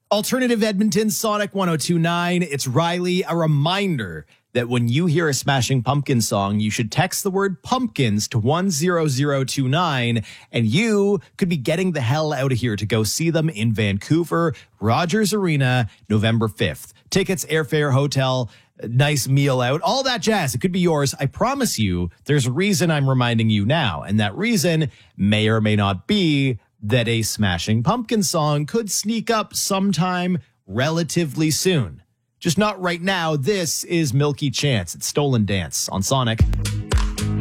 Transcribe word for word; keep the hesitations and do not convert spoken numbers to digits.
Alternative Edmonton, Sonic one oh two point nine. It's Riley. A reminder that when you hear a Smashing Pumpkins song, you should text the word pumpkins to one zero zero two nine, and you could be getting the hell out of here to go see them in Vancouver, Rogers Arena, November fifth. Tickets, airfare, hotel, nice meal out, all that jazz. It could be yours. I promise you, there's a reason I'm reminding you now, and that reason may or may not be that a Smashing Pumpkins song could sneak up sometime relatively soon. Just not right now. This is Milky Chance. It's Stolen Dance on Sonic.